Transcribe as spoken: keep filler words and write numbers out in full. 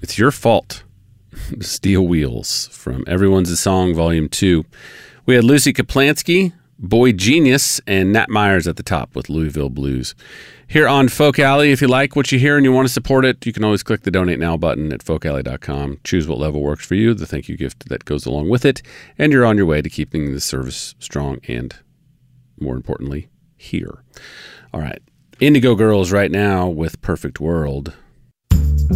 It's Your Fault. Steel Wheels from Everyone's a Song, Volume two. We had Lucy Kaplansky, Boy Genius, and Nat Myers at the top with Louisville Blues. Here on Folk Alley, if you like what you hear and you want to support it, you can always click the Donate Now button at folk alley dot com. Choose what level works for you, the thank you gift that goes along with it, and you're on your way to keeping the service strong and, more importantly, here. All right. Indigo Girls right now with Perfect World.